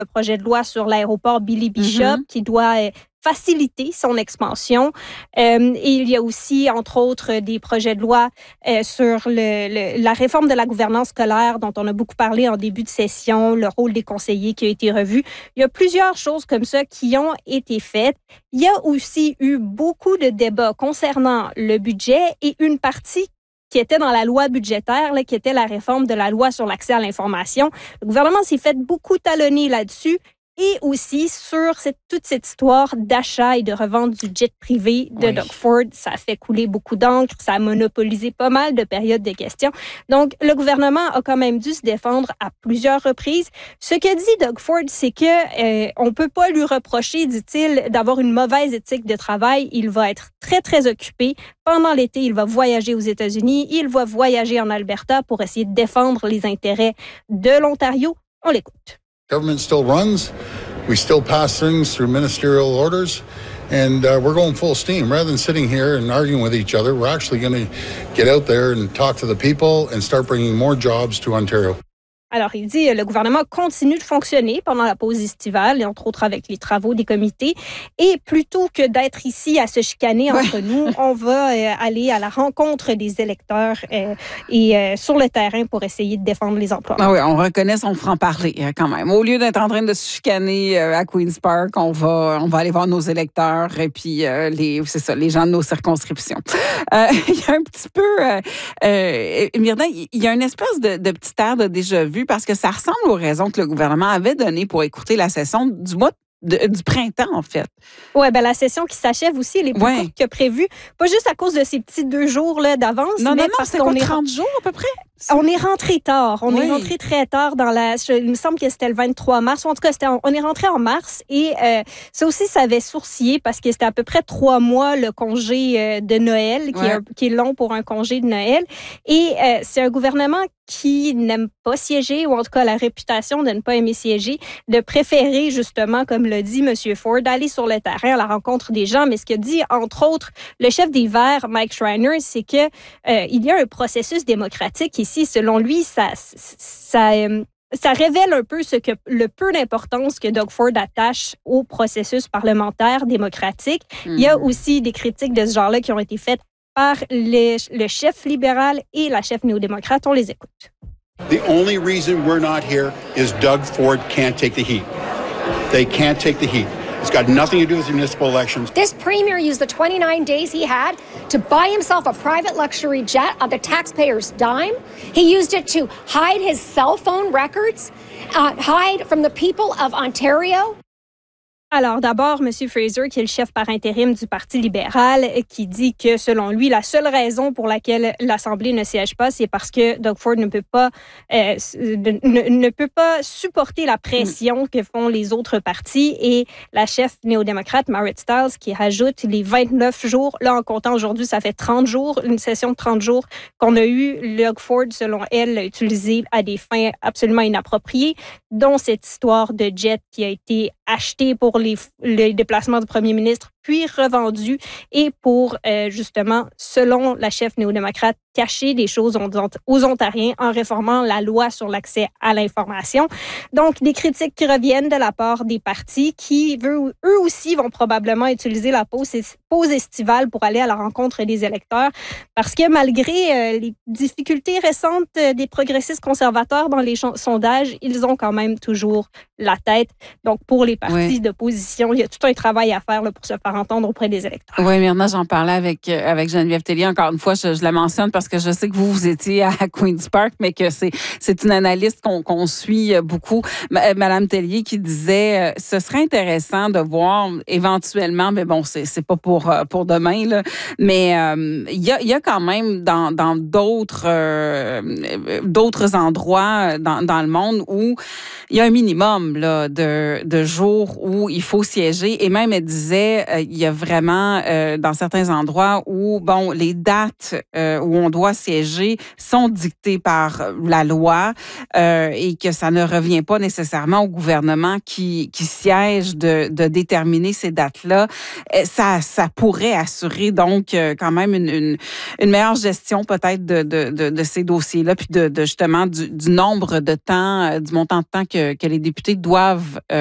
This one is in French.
le projet de loi sur l'aéroport Billy Bishop qui doit faciliter son expansion. Et il y a aussi, entre autres, des projets de loi sur la réforme de la gouvernance scolaire dont on a beaucoup parlé en début de session, le rôle des conseillers qui a été revu. Il y a plusieurs choses comme ça qui ont été faites. Il y a aussi eu beaucoup de débats concernant le budget et une partie qui était dans la loi budgétaire, là, qui était la réforme de la loi sur l'accès à l'information. Le gouvernement s'est fait beaucoup talonner là-dessus. Et aussi sur toute cette histoire d'achat et de revente du jet privé de Doug Ford. Ça a fait couler beaucoup d'encre, ça a monopolisé pas mal de périodes de questions. Donc, le gouvernement a quand même dû se défendre à plusieurs reprises. Ce que dit Doug Ford, c'est que on peut pas lui reprocher, dit-il, d'avoir une mauvaise éthique de travail. Il va être très, très occupé. Pendant l'été, il va voyager aux États-Unis. Il va voyager en Alberta pour essayer de défendre les intérêts de l'Ontario. On l'écoute. Government still runs. We still pass things through ministerial orders, and we're going full steam. Rather than sitting here and arguing with each other, we're actually going to get out there and talk to the people and start bringing more jobs to Ontario. Alors, il dit le gouvernement continue de fonctionner pendant la pause estivale, et entre autres avec les travaux des comités. Et plutôt que d'être ici à se chicaner entre nous, on va aller à la rencontre des électeurs et sur le terrain pour essayer de défendre les emplois. Ah oui, on reconnaît son franc-parler quand même. Au lieu d'être en train de se chicaner à Queen's Park, on va aller voir nos électeurs et puis les gens de nos circonscriptions. Il y a un petit peu, Myrna, il y a une espèce de petit air de déjà-vu parce que ça ressemble aux raisons que le gouvernement avait données pour écouter la session du mois du printemps, en fait. Oui, ben la session qui s'achève aussi, elle est plus courte que prévu. Pas juste à cause de ces petits 2 jours là, d'avance, mais parce qu'on est 30 jours à peu près? On est rentré tard. On est rentré très tard il me semble que c'était le 23 mars. Ou en tout cas, on est rentré en mars. Et ça aussi, ça avait sourcillé parce que c'était à peu près 3 mois le congé de Noël, qui est long pour un congé de Noël. Et c'est un gouvernement qui n'aime pas siéger, ou en tout cas la réputation de ne pas aimer siéger, de préférer justement, comme l'a dit M. Ford, d'aller sur le terrain à la rencontre des gens. Mais ce que dit, entre autres, le chef des Verts, Mike Schreiner, c'est que il y a un processus démocratique ici. Selon lui, ça révèle un peu le peu d'importance que Doug Ford attache au processus parlementaire démocratique. Il y a aussi des critiques de ce genre-là qui ont été faites par le chef libéral et la chef néo-démocrate. On les écoute. The only reason we're not here is Doug Ford can't take the heat. They can't take the heat. It's got nothing to do with municipal elections. This premier used the 29 days he had to buy himself a private luxury jet on the taxpayer's dime. He used it to hide his cell phone records, hide from the people of Ontario. Alors, d'abord, M. Fraser, qui est le chef par intérim du Parti libéral, qui dit que, selon lui, la seule raison pour laquelle l'Assemblée ne siège pas, c'est parce que Doug Ford ne peut pas supporter la pression que font les autres partis. Et la chef néo-démocrate, Marit Stiles, qui rajoute les 29 jours, là, en comptant aujourd'hui, ça fait 30 jours, une session de 30 jours qu'on a eu. Doug Ford, selon elle, l'a utilisé à des fins absolument inappropriées, dont cette histoire de jet qui a été acheté pour les déplacements du premier ministre, puis revendu, et pour, justement, selon la chef néo-démocrate, cacher des choses aux Ontariens en réformant la loi sur l'accès à l'information. Donc, des critiques qui reviennent de la part des partis qui, eux aussi, vont probablement utiliser la pause estivale pour aller à la rencontre des électeurs, parce que malgré les difficultés récentes des progressistes conservateurs dans les sondages, ils ont quand même toujours la tête. Donc, pour les partis d'opposition, il y a tout un travail à faire là, pour se faire entendre auprès des électeurs. Oui, Myrna, j'en parlais avec Geneviève Tellier. Encore une fois, je la mentionne parce que je sais que vous étiez à Queen's Park, mais que c'est une analyste qu'on suit beaucoup. Madame Tellier qui disait ce serait intéressant de voir éventuellement, mais bon, c'est pas pour demain, là, mais il y a quand même dans d'autres endroits dans le monde où il y a un minimum là, de jours où il faut siéger. Et même, elle disait, il y a vraiment dans certains endroits où, bon, les dates où on doit siéger sont dictées par la loi et que ça ne revient pas nécessairement au gouvernement qui siège de déterminer ces dates-là. Ça pourrait assurer donc quand même une meilleure gestion peut-être de ces dossiers-là, puis de justement du nombre de temps, du montant de temps que les députés doivent